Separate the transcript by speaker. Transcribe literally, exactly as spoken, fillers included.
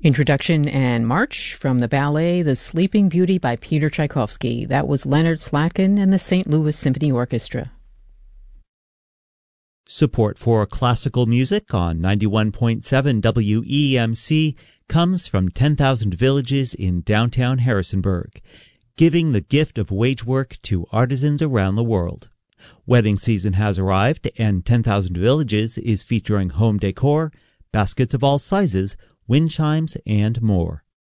Speaker 1: Introduction and March from the ballet The Sleeping Beauty by Peter Tchaikovsky. That was Leonard Slatkin and the Saint Louis Symphony Orchestra.
Speaker 2: Support for classical music on ninety-one point seven W E M C comes from ten thousand Villages in downtown Harrisonburg, giving the gift of wage work to artisans around the world. Wedding season has arrived, and ten thousand Villages is featuring home decor, baskets of all sizes, wind chimes, and more.